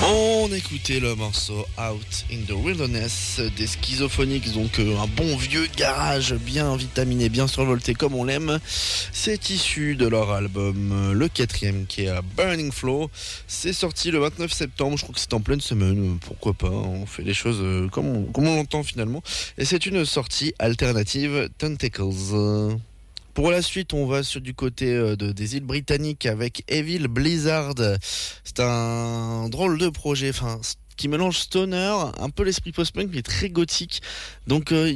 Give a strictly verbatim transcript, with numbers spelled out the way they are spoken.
On écoutait le morceau Out in the Wilderness des Schizophonics, donc euh, un bon vieux garage bien vitaminé, bien survolté comme on l'aime. C'est issu de leur album, euh, le quatrième qui est à Burning Flow. C'est sorti le vingt-neuf septembre, je crois que c'est en pleine semaine, pourquoi pas, on fait les choses euh, comme on, comme on l'entend finalement. Et c'est une sortie alternative Tentacles. Pour la suite, on va sur du côté de, des îles britanniques avec Evil Blizzard. C'est un drôle de projet, enfin, qui mélange stoner, un peu l'esprit post-punk, mais très gothique. Donc, euh,